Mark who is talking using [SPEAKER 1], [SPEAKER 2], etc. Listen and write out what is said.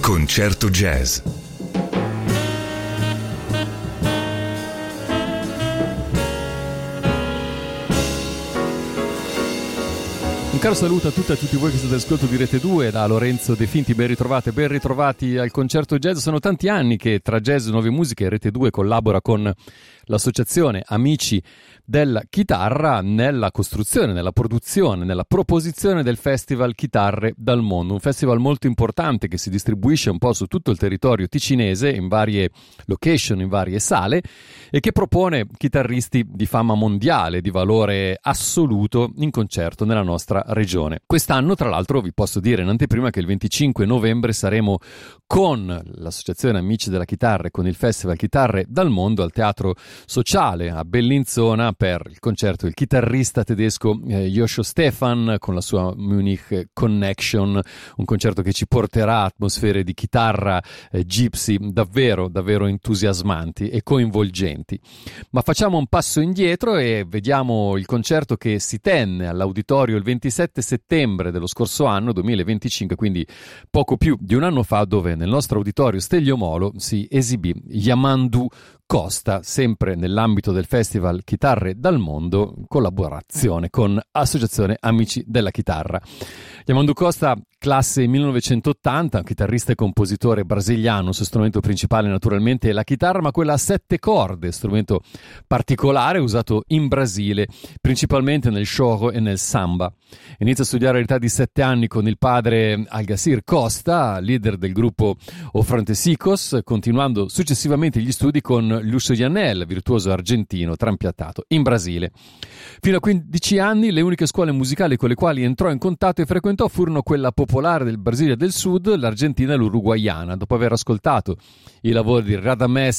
[SPEAKER 1] Concerto Jazz.
[SPEAKER 2] Un caro saluto a tutte e a tutti voi che siete all'ascolto di Rete 2, da Lorenzo De Finti, ben ritrovati al Concerto Jazz. Sono tanti anni che tra Jazz e Nuove Musiche Rete 2 collabora con l'associazione Amici della Chitarra nella costruzione, nella produzione, nella proposizione del Festival Chitarre dal Mondo, un festival molto importante che si distribuisce un po' su tutto il territorio ticinese, in varie location, in varie sale, e che propone chitarristi di fama mondiale, di valore assoluto in concerto nella nostra regione. Quest'anno, tra l'altro, vi posso dire in anteprima che il 25 novembre saremo con l'associazione Amici della Chitarra e con il Festival Chitarre dal Mondo al Teatro Sociale a Bellinzona per il concerto del chitarrista tedesco Joshua Stefan con la sua Munich Connection, un concerto che ci porterà a atmosfere di chitarra gypsy davvero entusiasmanti e coinvolgenti. Ma facciamo un passo indietro e vediamo il concerto che si tenne all'Auditorio il 27 settembre dello scorso anno, 2025, quindi poco più di un anno fa, dove nel nostro Auditorio Stelio Molo si esibì Yamandu Costa, sempre nell'ambito del Festival Chitarre dal Mondo, in collaborazione con Associazione Amici della Chitarra. Yamandu Costa, classe 1980, un chitarrista e compositore brasiliano. Il suo strumento principale naturalmente è la chitarra, ma quella a 7 corde, strumento particolare usato in Brasile, principalmente nel choro e nel samba. Inizia a studiare all'età di 7 anni con il padre Algacir Costa, leader del gruppo O Frantesicos, continuando successivamente gli studi con Lucio Janel, virtuoso argentino trampiattato in Brasile. Fino a 15 anni le uniche scuole musicali con le quali entrò in contatto e frequentò furono quella popolare del Brasile del Sud, l'Argentina e l'Uruguayana. Dopo aver ascoltato i lavori di Radamés